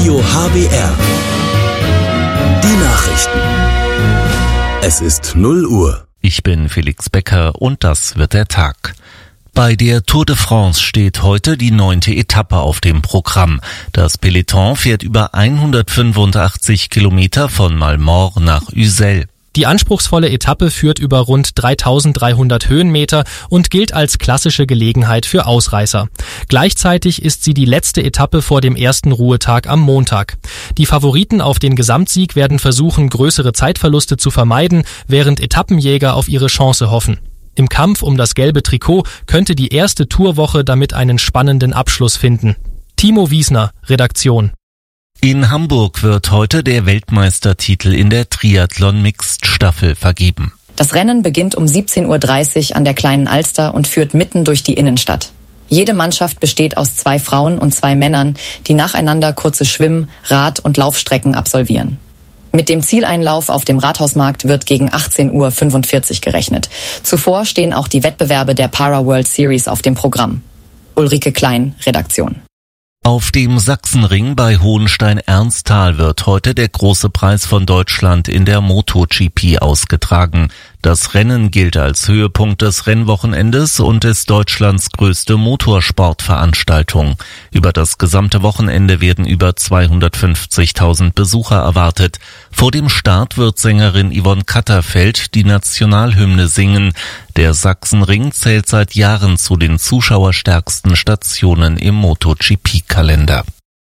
Radio HBR. Die Nachrichten. Es ist 0 Uhr. Ich bin Felix Becker und das wird der Tag. Bei der Tour de France steht heute die 9. Etappe auf dem Programm. Das Peloton fährt über 185 Kilometer von Malmort nach Ussel. Die anspruchsvolle Etappe führt über rund 3300 Höhenmeter und gilt als klassische Gelegenheit für Ausreißer. Gleichzeitig ist sie die letzte Etappe vor dem ersten Ruhetag am Montag. Die Favoriten auf den Gesamtsieg werden versuchen, größere Zeitverluste zu vermeiden, während Etappenjäger auf ihre Chance hoffen. Im Kampf um das gelbe Trikot könnte die erste Tourwoche damit einen spannenden Abschluss finden. Timo Wiesner, Redaktion. In Hamburg wird heute der Weltmeistertitel in der Triathlon-Mixed-Staffel vergeben. Das Rennen beginnt um 17:30 Uhr an der Kleinen Alster und führt mitten durch die Innenstadt. Jede Mannschaft besteht aus 2 Frauen und 2 Männern, die nacheinander kurze Schwimm-, Rad- und Laufstrecken absolvieren. Mit dem Zieleinlauf auf dem Rathausmarkt wird gegen 18:45 Uhr gerechnet. Zuvor stehen auch die Wettbewerbe der Para-World Series auf dem Programm. Ulrike Klein, Redaktion. Auf dem Sachsenring bei Hohenstein-Ernsthal wird heute der große Preis von Deutschland in der MotoGP ausgetragen. Das Rennen gilt als Höhepunkt des Rennwochenendes und ist Deutschlands größte Motorsportveranstaltung. Über das gesamte Wochenende werden über 250.000 Besucher erwartet. Vor dem Start wird Sängerin Yvonne Katterfeld die Nationalhymne singen. Der Sachsenring zählt seit Jahren zu den zuschauerstärksten Stationen im MotoGP-Kalender.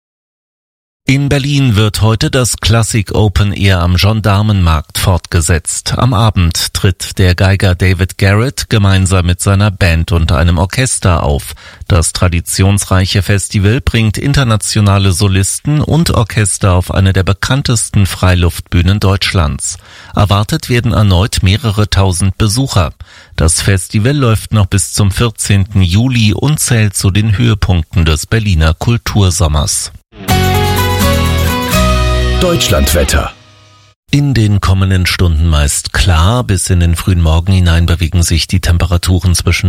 In Berlin wird heute das Classic Open Air am Gendarmenmarkt fortgesetzt. Am Abend tritt der Geiger David Garrett gemeinsam mit seiner Band und einem Orchester auf. Das traditionsreiche Festival bringt internationale Solisten und Orchester auf eine der bekanntesten Freiluftbühnen Deutschlands. Erwartet werden erneut mehrere tausend Besucher. Das Festival läuft noch bis zum 14. Juli und zählt zu den Höhepunkten des Berliner Kultursommers. Deutschlandwetter. In den kommenden Stunden meist klar, bis in den frühen Morgen hinein bewegen sich die Temperaturen zwischen